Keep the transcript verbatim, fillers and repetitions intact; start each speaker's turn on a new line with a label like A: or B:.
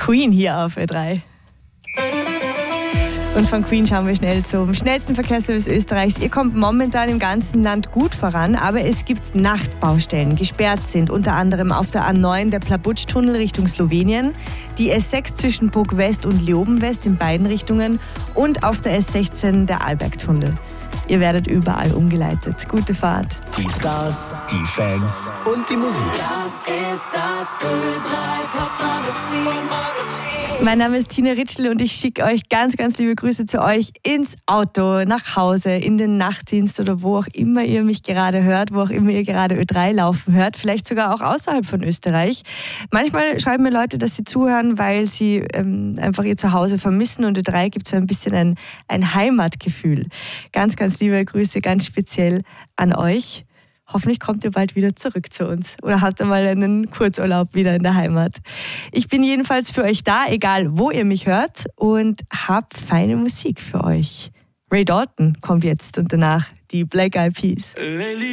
A: Queen hier auf Ö drei. Und von Queen schauen wir schnell zum schnellsten Verkehrsservice Österreichs. Ihr kommt momentan im ganzen Land gut voran, aber es gibt Nachtbaustellen, gesperrt sind. Unter anderem auf der A neun der Plabutsch-Tunnel Richtung Slowenien, die S sechs zwischen Bruck West und Leoben West in beiden Richtungen und auf der S sechzehn der Arlberg-Tunnel. Ihr werdet überall umgeleitet. Gute Fahrt.
B: Die Stars, die Fans und die Musik.
C: Das ist das Ö drei Popmagazin.
A: Mein Name ist Tina Ritschl und ich schicke euch ganz, ganz liebe Grüße zu euch ins Auto, nach Hause, in den Nachtdienst oder wo auch immer ihr mich gerade hört, wo auch immer ihr gerade Ö drei laufen hört, vielleicht sogar auch außerhalb von Österreich. Manchmal schreiben mir Leute, dass sie zuhören, weil sie ähm, einfach ihr Zuhause vermissen und Ö drei gibt so ein bisschen ein, ein Heimatgefühl. Ganz, ganz liebe Grüße, ganz speziell an euch. Hoffentlich kommt ihr bald wieder zurück zu uns oder habt ihr mal einen Kurzurlaub wieder in der Heimat. Ich bin jedenfalls für euch da, egal wo ihr mich hört, und hab feine Musik für euch. Ray Dalton kommt jetzt und danach die Black Eyed Peas.